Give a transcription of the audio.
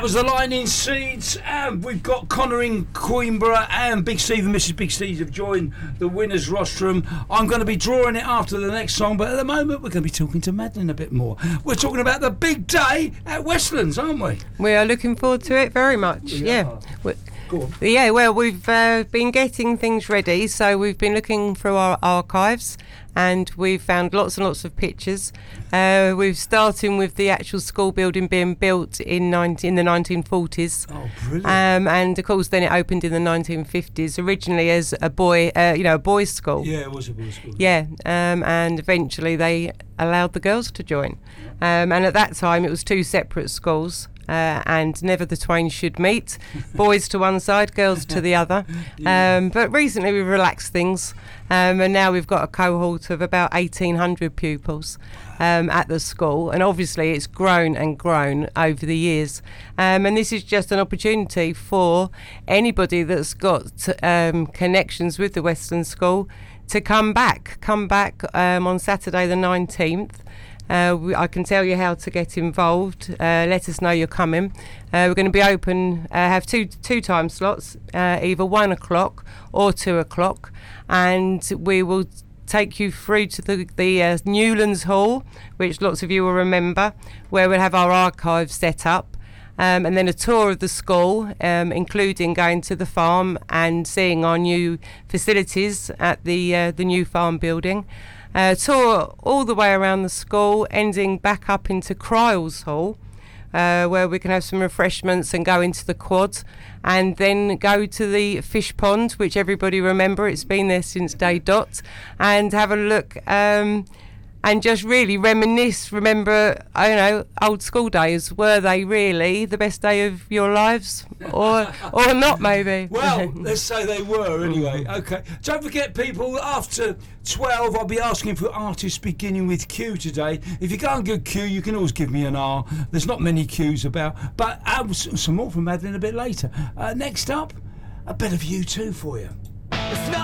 That was the Lightning Seeds, and we've got Connor in Queenborough, and Big Steve and Mrs. Big Steve have joined the winners' rostrum. I'm going to be drawing it after the next song, but at the moment we're going to be talking to Madeline a bit more. We're talking about the big day at Westlands, aren't we? We are looking forward to it very much. Yeah. Go on. Yeah, well, we've been getting things ready, so we've been looking through our archives, and we've found lots and lots of pictures. We've starting with the actual school building being built in the 1940s. Oh, brilliant! And of course, then it opened in the 1950s, originally as a boys' school. Yeah, it was a boys' school. Yeah, and eventually they allowed the girls to join. And at that time, it was two separate schools. And never the twain should meet. Boys to one side, girls to the other. Yeah. But recently we've relaxed things, and now we've got a cohort of about 1,800 pupils at the school, and obviously it's grown and grown over the years. And this is just an opportunity for anybody that's got connections with the Westland School to come back on Saturday the 19th. I can tell you how to get involved. Let us know you're coming. We're going to be open, have two time slots, either 1 o'clock or 2 o'clock, and we will take you through to the Newlands Hall, which lots of you will remember, where we'll have our archives set up, and then a tour of the school, including going to the farm and seeing our new facilities at the new farm building. Tour all the way around the school, ending back up into Cryles Hall, where we can have some refreshments and go into the quad, and then go to the fish pond, which everybody remember, it's been there since day dot, and have a look and just really remember, old school days. Were they really the best day of your lives, or not maybe? Well, let's say they were anyway. Okay. Don't forget, people, after 12, I'll be asking for artists beginning with Q today. If you can't get Q, you can always give me an R. There's not many Qs about. But some more from Madeline a bit later. Next up, a bit of U2 for you.